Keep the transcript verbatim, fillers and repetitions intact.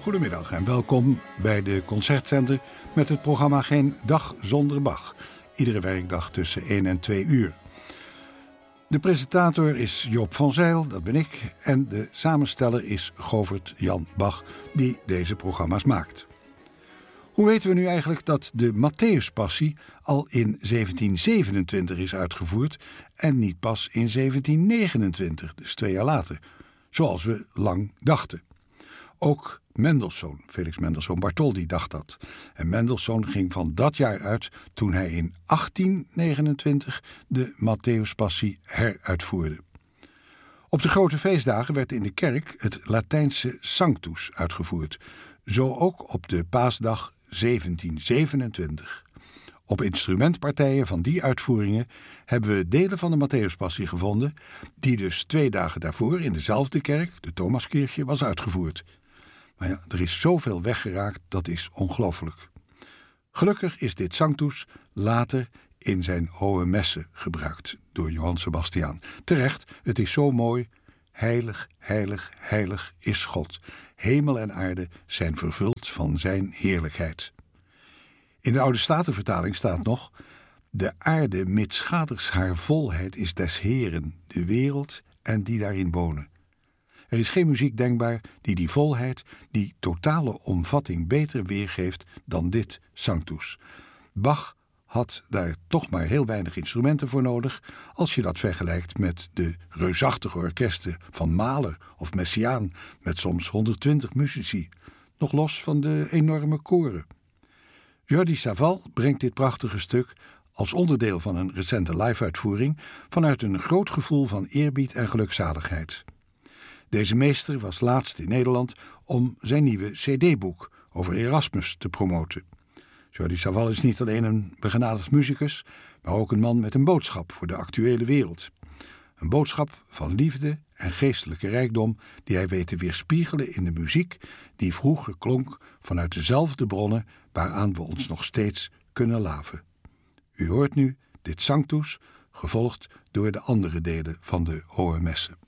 Goedemiddag en welkom bij de Concertzender met het programma Geen Dag Zonder Bach. Iedere werkdag tussen één en twee uur. De presentator is Joop van Zijl, dat ben ik. En de samensteller is Govert Jan Bach, die deze programma's maakt. Hoe weten we nu eigenlijk dat de Matthäuspassie al in zeventien zevenentwintig is uitgevoerd en niet pas in zeventien negenentwintig, dus twee jaar later, zoals we lang dachten? Ook Mendelssohn, Felix Mendelssohn Bartholdy, dacht dat. En Mendelssohn ging van dat jaar uit toen hij in achttien negenentwintig de Matthäuspassie heruitvoerde. Op de grote feestdagen werd in de kerk het Latijnse Sanctus uitgevoerd. Zo ook op de paasdag zeventien zevenentwintig. Op instrumentpartijen van die uitvoeringen hebben we delen van de Matthäuspassie gevonden, die dus twee dagen daarvoor in dezelfde kerk, de Thomaskirche, was uitgevoerd. Maar ja, er is zoveel weggeraakt, dat is ongelooflijk. Gelukkig is dit Sanctus later in zijn Hohe Messe gebruikt door Johann Sebastian. Terecht, het is zo mooi. Heilig, heilig, heilig is God. Hemel en aarde zijn vervuld van zijn heerlijkheid. In de Oude Statenvertaling staat nog: de aarde mitsgaders haar volheid is des Heeren, de wereld en die daarin wonen. Er is geen muziek denkbaar die die volheid, die totale omvatting beter weergeeft dan dit Sanctus. Bach had daar toch maar heel weinig instrumenten voor nodig als je dat vergelijkt met de reusachtige orkesten van Mahler of Messiaen met soms honderdtwintig muzici, nog los van de enorme koren. Jordi Savall brengt dit prachtige stuk als onderdeel van een recente live-uitvoering vanuit een groot gevoel van eerbied en gelukzaligheid. Deze meester was laatst in Nederland om zijn nieuwe cd-boek over Erasmus te promoten. Jordi Savall is niet alleen een begenadigd muzikus, maar ook een man met een boodschap voor de actuele wereld. Een boodschap van liefde en geestelijke rijkdom die hij weet te weerspiegelen in de muziek die vroeger klonk vanuit dezelfde bronnen waaraan we ons nog steeds kunnen laven. U hoort nu dit Sanctus, gevolgd door de andere delen van de Hohe Messe.